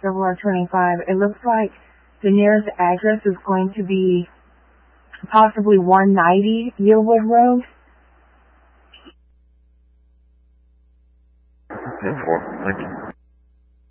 Chevrolet 25. It looks like the nearest address is going to be possibly 190 Yearwood Road. Thank you.